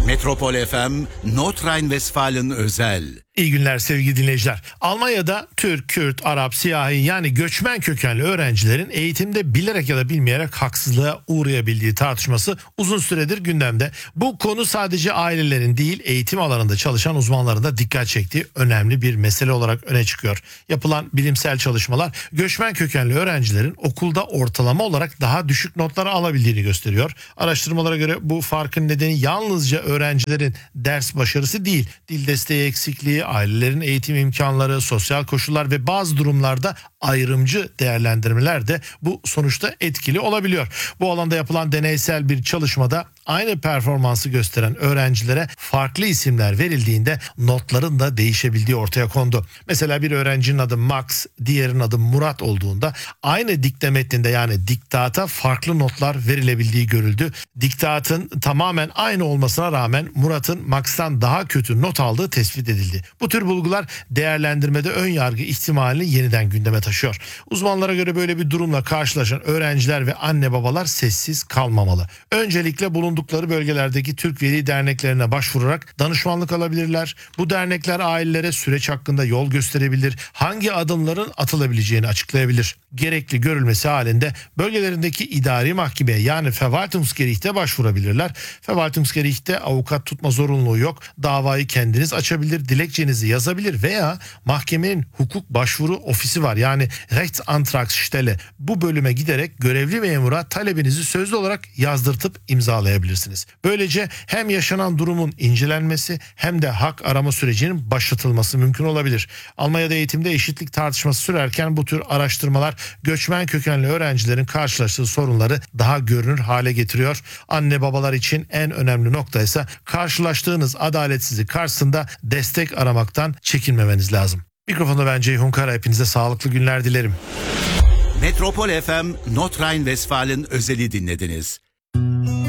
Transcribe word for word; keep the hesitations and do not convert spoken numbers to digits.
Metropol F M, Nordrhein-Westfalen özel. İyi günler sevgili dinleyiciler. Almanya'da Türk, Kürt, Arap, siyahi yani göçmen kökenli öğrencilerin eğitimde bilerek ya da bilmeyerek haksızlığa uğrayabildiği tartışması uzun süredir gündemde. Bu konu sadece ailelerin değil, eğitim alanında çalışan uzmanların da dikkat çektiği önemli bir mesele olarak öne çıkıyor. Yapılan bilimsel çalışmalar göçmen kökenli öğrencilerin okulda ortalama olarak daha düşük notlar alabildiğini gösteriyor. Araştırmalara göre bu farkın nedeni yalnızca öğrencilerin ders başarısı değil, dil desteği eksikliği, ailelerin eğitim imkanları, sosyal koşullar ve bazı durumlarda ayrımcı değerlendirmeler de bu sonuçta etkili olabiliyor. Bu alanda yapılan deneysel bir çalışmada aynı performansı gösteren öğrencilere farklı isimler verildiğinde notların da değişebildiği ortaya kondu. Mesela bir öğrencinin adı Max, diğerinin adı Murat olduğunda aynı dikte metninde yani diktata farklı notlar verilebildiği görüldü. Diktatın tamamen aynı olmasına rağmen Murat'ın Max'tan daha kötü not aldığı tespit edildi. Bu tür bulgular değerlendirmede ön yargı ihtimalini yeniden gündeme taşıyor. Uzmanlara göre böyle bir durumla karşılaşan öğrenciler ve anne babalar sessiz kalmamalı. Öncelikle bulundukları bölgelerdeki Türk Veli derneklerine başvurarak danışmanlık alabilirler. Bu dernekler ailelere süreç hakkında yol gösterebilir, hangi adımların atılabileceğini açıklayabilir. Gerekli görülmesi halinde bölgelerindeki idari mahkemeye yani Verwaltungsgericht'e başvurabilirler. Verwaltungsgericht'te avukat tutma zorunluluğu yok. Davayı kendiniz açabilir, dilekçenizi yazabilir veya mahkemenin hukuk başvuru ofisi var yani Rechtsantragsstelle. Bu bölüme giderek görevli memura talebinizi sözlü olarak yazdırtıp imzalayabilirsiniz. Böylece hem yaşanan durumun incelenmesi hem de hak arama sürecinin başlatılması mümkün olabilir. Almanya'da eğitimde eşitlik tartışması sürerken bu tür araştırmalar göçmen kökenli öğrencilerin karşılaştığı sorunları daha görünür hale getiriyor. Anne babalar için en önemli nokta ise karşılaştığınız adaletsizlik karşısında destek aramaktan çekinmemeniz lazım. Mikrofonda ben Ceyhun Kara, hepinize sağlıklı günler dilerim. Metropol F M, Nordrhein-Westfalen özeli dinlediniz.